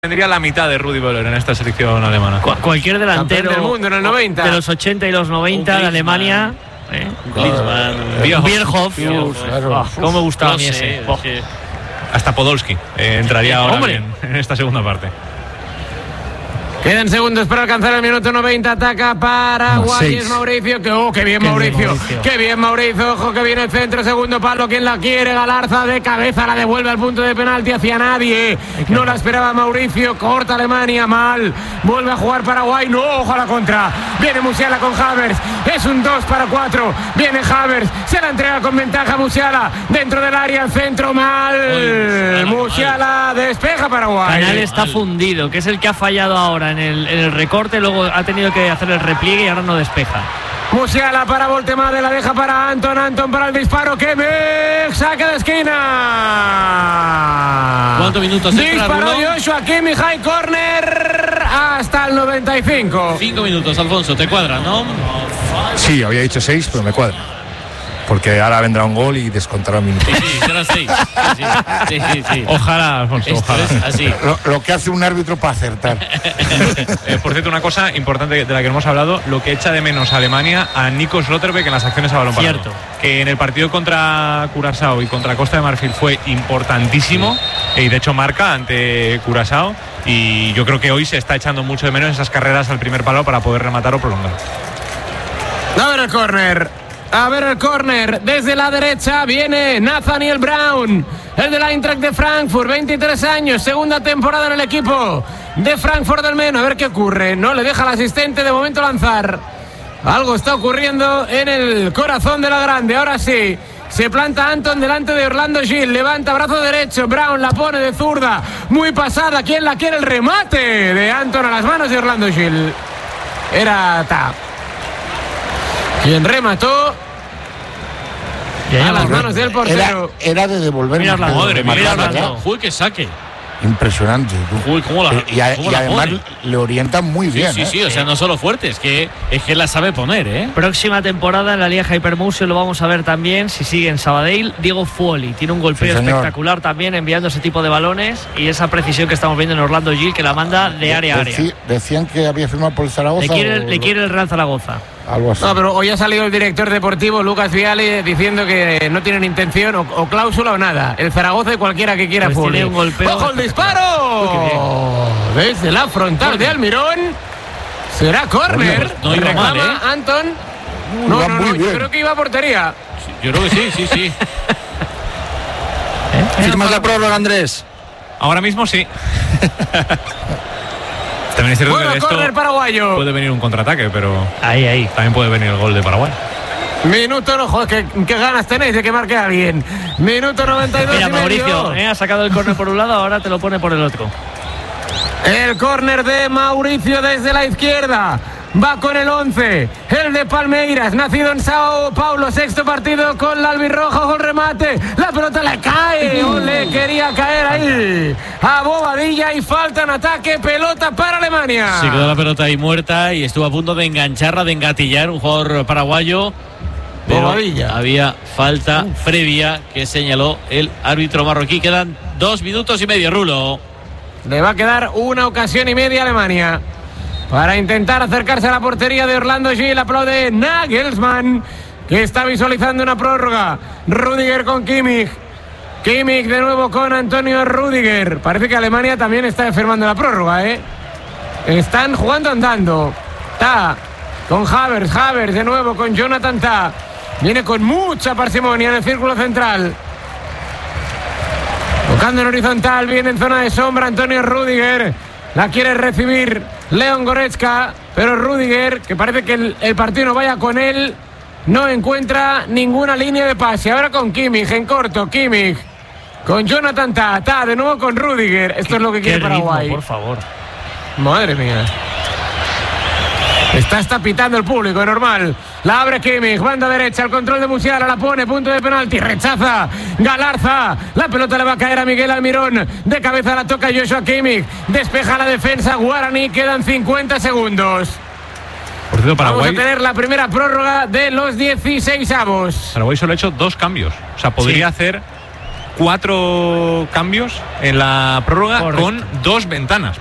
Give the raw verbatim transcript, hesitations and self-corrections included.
Tendría la mitad de Rudi Völler en esta selección alemana. Cu cualquier delantero del mundo en el noventa. de los ochenta y los noventa de Alemania. ¿eh? Griezmann, Bierhoff. Claro. Cómo me gustaba No a mí sé, ese. Oh. Hasta Podolski eh, entraría ahora Hombre. bien en esta segunda parte. Quedan segundos para alcanzar el minuto noventa. Ataca Paraguay. Es Mauricio. Que, oh, qué bien, Qué Mauricio. bien, Mauricio. Qué bien, Mauricio. Ojo que viene el centro. Segundo palo. ¿Quién la quiere? Galarza de cabeza. La devuelve al punto de penalti hacia nadie. No la esperaba Mauricio. Corta Alemania. Mal. Vuelve a jugar Paraguay. No, ojo a la contra. Viene Musiala con Havertz. Es un dos para cuatro. Viene Havertz. Se la entrega con ventaja Musiala. Dentro del área. El centro mal. Uy, Musiala despeja Paraguay. Canal está fundido, que es el que ha fallado ahora en el, en el recorte, luego ha tenido que hacer el repliegue y ahora no despeja. Musiala para Voltemade, la deja para Anton, Anton para el disparo, que me saque de esquina. ¿Cuántos minutos extra, Disparó Rulo? Joshua Kimmich, high corner hasta el noventa y cinco. Cinco minutos, Alfonso, te cuadra, ¿no? Sí, había dicho seis, pero me cuadra. Porque ahora vendrá un gol y descontará un minuto. Sí, sí, serán seis. Sí, sí, sí, sí. Ojalá, Alfonso, Esto ojalá. es así. Lo, lo que hace un árbitro para acertar. Eh, por cierto, una cosa importante de la que hemos hablado, lo que echa de menos a Alemania a Nico Schlotterbeck en las acciones a balón parado. Cierto. Que en el partido contra Curazao y contra Costa de Marfil fue importantísimo, y de hecho marca ante Curazao, y yo creo que hoy se está echando mucho de menos esas carreras al primer palo para poder rematar o prolongar. A ver el córner. A ver el córner, desde la derecha viene Nathaniel Brown, el del Eintracht de Frankfurt, veintitrés años, segunda temporada en el equipo de Frankfurt del Meno. A ver qué ocurre, no le deja al asistente de momento lanzar. Algo está ocurriendo en el corazón de la grande, ahora sí. Se planta Anton delante de Orlando Gil, levanta brazo derecho, Brown la pone de zurda, muy pasada, ¿quién la quiere? El remate de Anton a las manos de Orlando Gil. Era Ta. Quien remató a las manos del Era, portero. era de devolver. Mira la Madre mía, Marcar, mira, ¿verdad? Uy, que saque. Impresionante. tú. Uy, cómo la, Eh, y, a- cómo y la además pone. le orientan muy Sí, bien. sí, ¿eh? sí, o sea, no solo fuerte, es que, es que la sabe poner, ¿eh? Próxima temporada en la Liga Hypermotion lo vamos a ver también, si sigue en Sabadell, Diego Fuoli. Tiene un golpeo Sí, señor. espectacular también enviando ese tipo de balones y esa precisión que estamos viendo en Orlando Gil, que la manda de área a área. Deci- decían que había firmado por el Zaragoza. Le quiere, o- le quiere el Real Zaragoza. Algo así. No, pero hoy ha salido el director deportivo Lucas Viale diciendo que no tienen intención o, o cláusula o nada. El Zaragoza y cualquiera que quiera Pues Fuoli. tiene un golpeo. ¡Ojo el disparo! Desde la frontal de Almirón. Será córner. No iba Reclama mal, ¿eh? Anton. No, Iba no, muy no, yo bien. creo que iba a portería. Sí, yo creo que sí, sí, sí. ¿Firmas la prórroga, Andrés? Ahora mismo sí. También es cierto Bueno, que de esto córner paraguayo. puede venir un contraataque, pero Ahí, ahí. también puede venir el gol de Paraguay. Minuto, no, joder, qué, qué ganas tenéis de que marque a alguien. Minuto noventa y dos Mira, y medio. Mauricio, eh, ha sacado el córner por un lado, ahora te lo pone por el otro. El córner de Mauricio desde la izquierda. Va con el once, el de Palmeiras, nacido en Sao Paulo, sexto partido con la albirroja, ojo el remate, la pelota le cae, o le quería caer ahí a Bobadilla y falta en ataque, pelota para Alemania. Se quedó la pelota ahí muerta y estuvo a punto de engancharla, de engatillar un jugador paraguayo. Pero Bobadilla. había falta previa que señaló el árbitro marroquí. Quedan dos minutos y medio, Rulo. Le va a quedar una ocasión y media a Alemania para intentar acercarse a la portería de Orlando Gil. Aplaude Nagelsmann, que está visualizando una prórroga. Rudiger con Kimmich. Kimmich de nuevo con Antonio Rudiger. Parece que Alemania también está firmando la prórroga, ¿eh? Están jugando andando. Ta con Havertz. Havertz de nuevo con Jonathan Ta. Viene con mucha parsimonia en el círculo central. Tocando en horizontal, viene en zona de sombra Antonio Rudiger. La quiere recibir Leon Goretzka, pero Rudiger, que parece que el, el partido no vaya con él, no encuentra ninguna línea de pase. Ahora con Kimmich, en corto, Kimmich. Con Jonathan Ta, Ta, de nuevo con Rudiger. Esto es lo que Qué quiere ritmo, Paraguay. por favor. Madre mía. Está, está pitando el público, normal. La abre Kimmich, banda derecha, el control de Musiala, la pone, punto de penalti, rechaza Galarza. La pelota le va a caer a Miguel Almirón. De cabeza la toca Joshua Kimmich. Despeja la defensa Guaraní, quedan cincuenta segundos. Por cierto, Paraguay, Vamos a tener la primera prórroga de los dieciséis avos. Paraguay solo ha hecho dos cambios. O sea, podría Sí. hacer cuatro cambios en la prórroga. Correcto. Con dos ventanas.